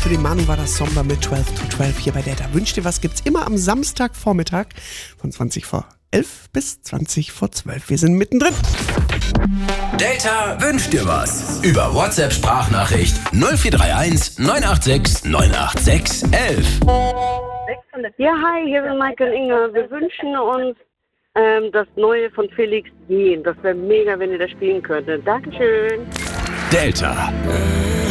für den Manu war das Sommer mit 12 to 12 hier bei Delta. Wünsch dir was gibt's immer am Samstagvormittag von 20 vor 11 bis 20 vor 12. Wir sind mittendrin. Delta wünscht dir was. Über WhatsApp-Sprachnachricht 0431 986 986 11. Ja, hi, hier sind Mike und Inge. Wir wünschen uns das Neue von Felix Jähn. Das wäre mega, wenn ihr das spielen könntet. Dankeschön. Delta.